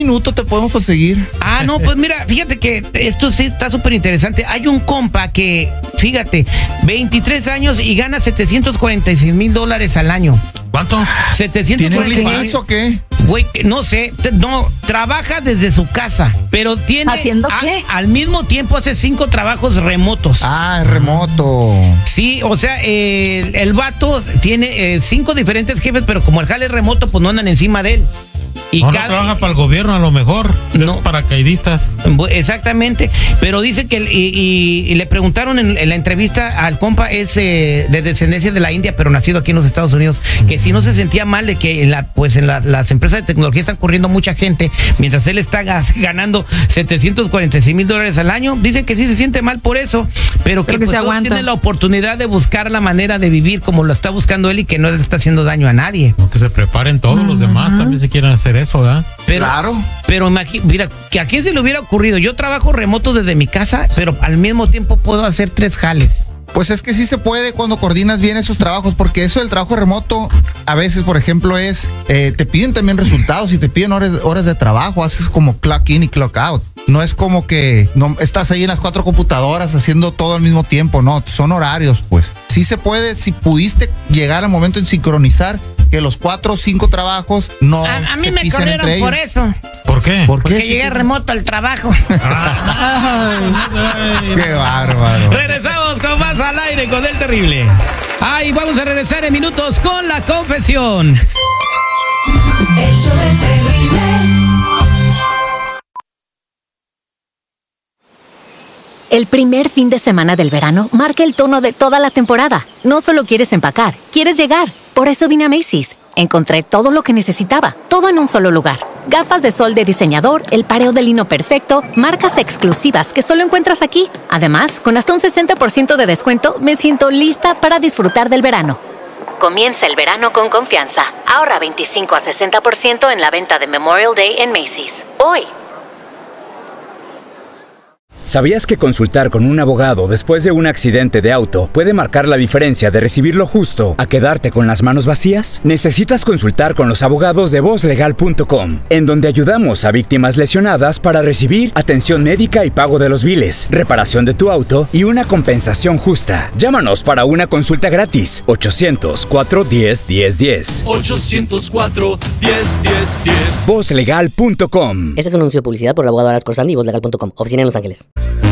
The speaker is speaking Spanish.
minuto te podemos conseguir. Ah, no, pues mira, fíjate que esto sí está súper interesante. Hay un compa que, fíjate, 23 años y gana $746,000 al año. ¿Cuánto? ¿Tiene OnlyFans o qué? Güey, no sé, no, trabaja desde su casa, pero tiene... ¿Haciendo qué? Al mismo tiempo hace 5 trabajos remotos. Ah, es remoto. Sí, o sea, el vato tiene 5 diferentes jefes, pero como el jale es remoto, pues no andan encima de él. Y no trabaja para el gobierno, a lo mejor. No. Esos paracaidistas. Exactamente. Pero dice que y le preguntaron en la entrevista al compa, es de descendencia de la India, pero nacido aquí en los Estados Unidos, que si no se sentía mal de que las empresas de tecnología están corriendo mucha gente, mientras él está ganando $746,000 al año. Dice que sí se siente mal por eso, pero que se aguanta. Tiene la oportunidad de buscar la manera de vivir como lo está buscando él y que no le está haciendo daño a nadie. Que se preparen todos los demás, también se quieren hacer eso, ¿verdad? Claro. Pero mira, que a quién se le hubiera ocurrido. Yo trabajo remoto desde mi casa, pero al mismo tiempo puedo hacer 3 jales. Pues es que sí se puede cuando coordinas bien esos trabajos, porque eso del trabajo remoto, a veces, por ejemplo, te piden también resultados y te piden horas de trabajo, haces como clock in y clock out. No es como que no estás ahí en las 4 computadoras haciendo todo al mismo tiempo, no, son horarios, pues. Sí se puede, si pudiste llegar al momento en sincronizar que los 4 o 5 trabajos no a mí se me pisen corrieron entre por ellos. eso. ¿Por qué? Porque llegué remoto al trabajo. Qué bárbaro. Regresamos con más al aire con El Terrible. Ay, vamos a regresar en minutos con la confesión. El show del Terrible. El primer fin de semana del verano marca el tono de toda la temporada. No solo quieres empacar, quieres llegar. Por eso vine a Macy's. Encontré todo lo que necesitaba, todo en un solo lugar. Gafas de sol de diseñador, el pareo de lino perfecto, marcas exclusivas que solo encuentras aquí. Además, con hasta un 60% de descuento, me siento lista para disfrutar del verano. Comienza el verano con confianza. Ahorra 25 a 60% en la venta de Memorial Day en Macy's. Hoy. ¿Sabías que consultar con un abogado después de un accidente de auto puede marcar la diferencia de recibir lo justo a quedarte con las manos vacías? Necesitas consultar con los abogados de VozLegal.com, en donde ayudamos a víctimas lesionadas para recibir atención médica y pago de los biles, reparación de tu auto y una compensación justa. Llámanos para una consulta gratis. 800-410-1010. 800-410-1010. VozLegal.com. Este es un anuncio de publicidad por el abogado Aras Corsandi y VozLegal.com. Oficina en Los Ángeles.